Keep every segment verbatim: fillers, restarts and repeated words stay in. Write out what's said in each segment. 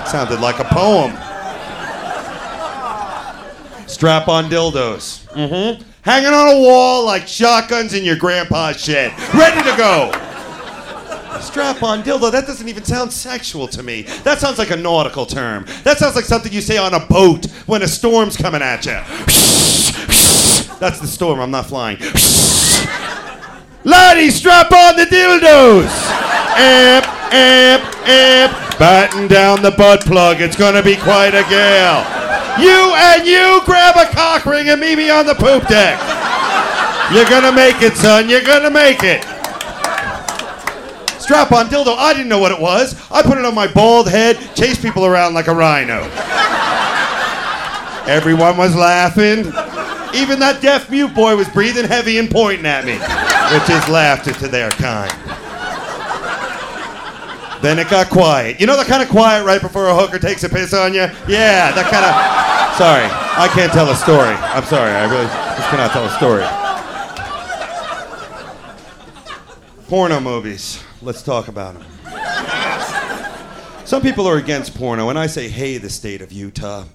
Sounded like a poem. Strap-on dildos. Mm-hmm. Hanging on a wall like shotguns in your grandpa's shed. Ready to go. Strap-on dildo, that doesn't even sound sexual to me. That sounds like a nautical term. That sounds like something you say on a boat when a storm's coming at you. That's the storm, I'm not flying. Laddie, strap on the dildos! Amp, amp, amp. Batten down the butt plug, it's gonna be quite a gale. You and you grab a cock ring and meet me on the poop deck. You're gonna make it, son, you're gonna make it. Strap-on dildo, I didn't know what it was. I put it on my bald head, chased people around like a rhino. Everyone was laughing. Even that deaf mute boy was breathing heavy and pointing at me, which is laughter to their kind. Then it got quiet. You know the kind of quiet right before a hooker takes a piss on you? Yeah, that kind of... Sorry, I can't tell a story. I'm sorry, I really just cannot tell a story. Porno movies. Let's talk about them. Some people are against porno, and I say, hey, the state of Utah.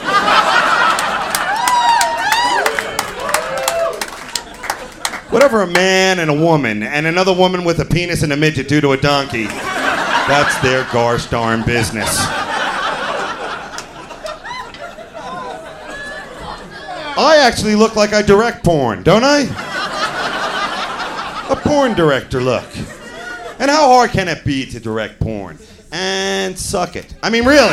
Whatever a man and a woman and another woman with a penis and a midget do to a donkey, that's their gosh darn business. I actually look like I direct porn, don't I? A porn director look. And how hard can it be to direct porn? And suck it. I mean, really.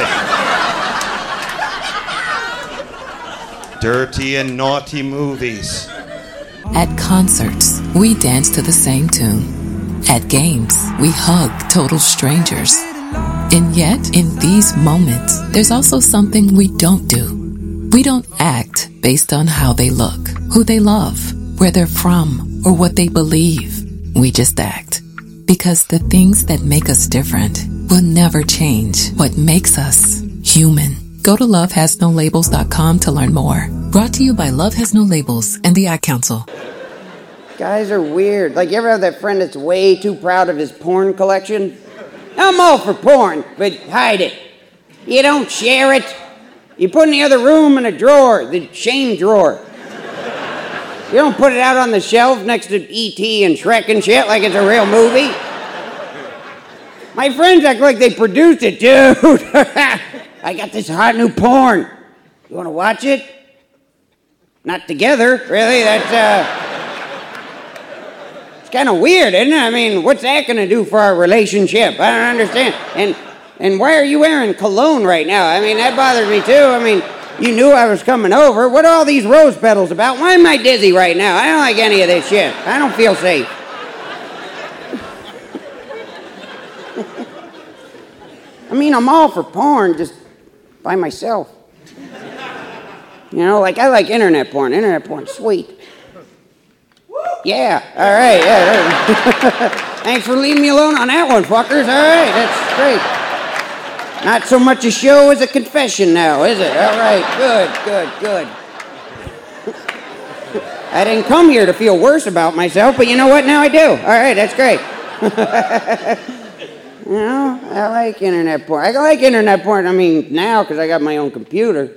Dirty and naughty movies. At concerts, we dance to the same tune. At games, we hug total strangers. And yet, in these moments, there's also something we don't do. We don't act based on how they look, who they love, where they're from, or what they believe. We just act. Because the things that make us different will never change what makes us human. Go to love has no labels dot com to learn more. Brought to you by Love Has No Labels and the Ad Council. Guys are weird. Like, you ever have that friend that's way too proud of his porn collection? I'm all for porn, but hide it. You don't share it. You put it in the other room in a drawer, the shame drawer. You don't put it out on the shelf next to E T and Shrek and shit like it's a real movie. My friends act like they produced it, dude. I got this hot new porn. You want to watch it? Not together, really. That's, uh... It's kind of weird, isn't it? I mean, what's that going to do for our relationship? I don't understand. And and why are you wearing cologne right now? I mean, that bothers me, too. I mean, you knew I was coming over. What are all these rose petals about? Why am I dizzy right now? I don't like any of this shit. I don't feel safe. I mean, I'm all for porn, just by myself. You know, like, I like internet porn. Internet porn's sweet. Yeah, all right, yeah. Thanks for leaving me alone on that one, fuckers. All right, that's great. Not so much a show as a confession now, is it? All right, good, good, good. I didn't come here to feel worse about myself, but you know what? Now I do. All right, that's great. You know, I like internet porn. I like internet porn, I mean, now, because I got my own computer.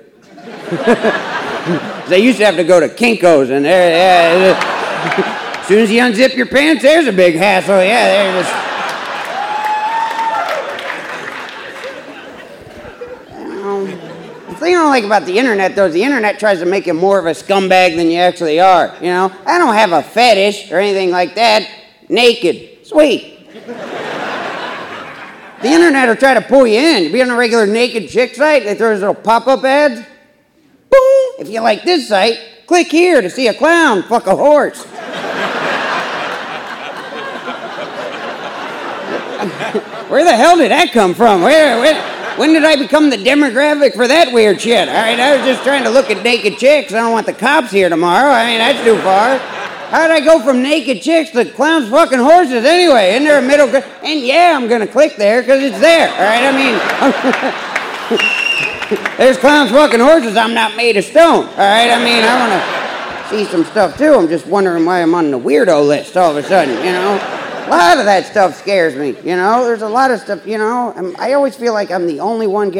They used to have to go to Kinko's, and there, yeah. As soon as you unzip your pants, there's a big hassle. Yeah, there it is. The thing I don't like about the internet, though, is the internet tries to make you more of a scumbag than you actually are, you know? I don't have a fetish or anything like that. Naked. Sweet. The internet will try to pull you in. You be on a regular naked chick site, they throw those little pop-up ads. Boom! If you like this site, click here to see a clown fuck a horse. Where the hell did that come from? Where, where, when did I become the demographic for that weird shit? All right, I was just trying to look at naked chicks. I don't want the cops here tomorrow. I mean, that's too far. How did I go from naked chicks to clowns fucking horses anyway? Isn't there a middle ground? And yeah, I'm going to click there because it's there. All right, I mean, there's clowns fucking horses. I'm not made of stone. All right, I mean, I want to see some stuff too. I'm just wondering why I'm on the weirdo list all of a sudden, you know? A lot of that stuff scares me, you know? There's a lot of stuff, you know? I'm, I always feel like I'm the only one getting